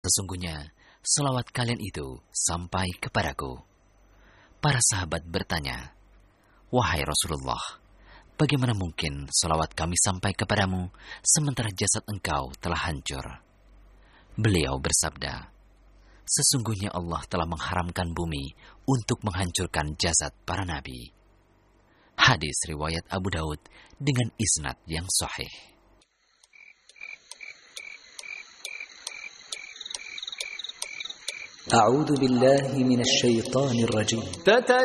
Sesungguhnya, selawat kalian itu sampai kepadaku. Para sahabat bertanya, "Wahai Rasulullah, bagaimana mungkin selawat kami sampai kepadamu, sementara jasad engkau telah hancur?" Beliau bersabda, "Sesungguhnya Allah telah mengharamkan bumi untuk menghancurkan jasad para nabi." Hadis riwayat Abu Daud dengan isnad yang sahih. A'udzu billahi minasy syaithanir rajim.